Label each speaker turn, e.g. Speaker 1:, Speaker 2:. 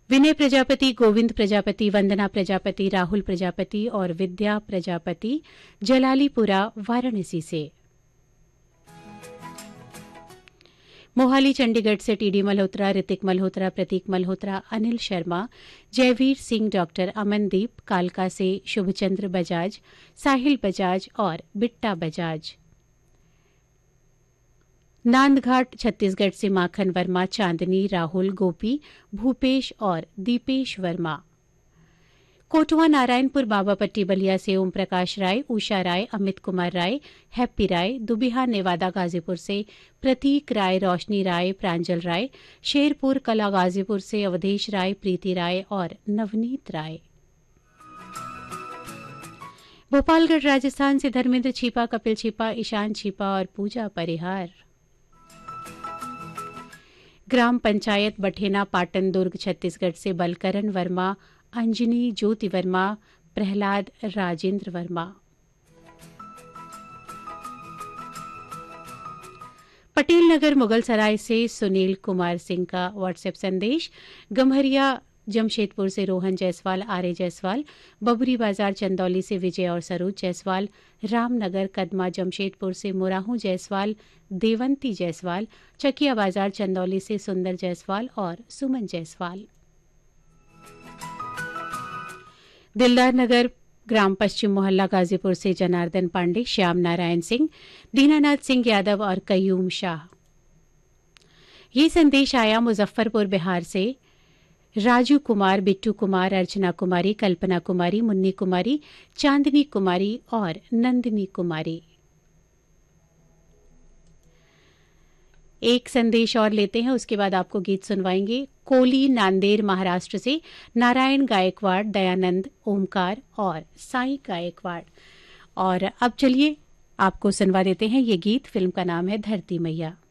Speaker 1: विनय प्रजापति, गोविंद प्रजापति, वंदना प्रजापति, राहुल प्रजापति और विद्या प्रजापति जलालीपुरा वाराणसी से। मोहाली चंडीगढ़ से टीडी मल्होत्रा, ऋतिक मल्होत्रा, प्रतीक मल्होत्रा, अनिल शर्मा, जयवीर सिंह, डॉक्टर अमनदीप। कालका से शुभचंद्र बजाज, साहिल बजाज और बिट्टा बजाज। नांदघाट छत्तीसगढ़ से माखन वर्मा, चांदनी, राहुल, गोपी, भूपेश और दीपेश वर्मा। कोटवा नारायणपुर बाबापट्टी बलिया से ओम प्रकाश राय, उषा राय, अमित कुमार राय, हैप्पी राय। दुबिहा नेवादा गाजीपुर से प्रतीक राय, रोशनी राय, प्रांजल राय। शेरपुर कला गाजीपुर से अवधेश राय, प्रीति राय और नवनीत राय। भोपालगढ़ राजस्थान से धर्मेंद्र छिपा, कपिल छिपा, ईशान छिपा और पूजा परिहार। ग्राम पंचायत बठेना पाटन दुर्ग छत्तीसगढ़ से बलकरण वर्मा, अंजनी ज्योति वर्मा, प्रहलाद राजेंद्र वर्मा। पटेल नगर मुगल सराय से सुनील कुमार सिंह का व्हाट्सएप संदेश। गम्हरिया जमशेदपुर से रोहन जायसवाल, आर्य जायसवाल। बबुरी बाजार चंदौली से विजय और सरोज जायसवाल। रामनगर कदमा जमशेदपुर से मुराहू जायसवाल, देवंती जायसवाल। चकिया बाजार चंदौली से सुंदर जायसवाल और सुमन जायसवाल। दिलदार नगर ग्राम पश्चिम मोहल्ला गाजीपुर से जनार्दन पांडे, श्याम नारायण सिंह, दीनानाथ सिंह यादव और कयूम शाह। ये संदेश आया मुजफ्फरपुर बिहार से राजू कुमार, बिट्टू कुमार, अर्चना कुमारी, कल्पना कुमारी, मुन्नी कुमारी, चांदनी कुमारी और नंदिनी कुमारी। एक संदेश और लेते हैं, उसके बाद आपको गीत सुनवाएंगे। कोली नांदेड़ महाराष्ट्र से नारायण गायकवाड़, दयानंद, ओमकार और साईं गायकवाड़। और अब चलिए आपको सुनवा देते हैं ये गीत। फिल्म का नाम है धरती मैया।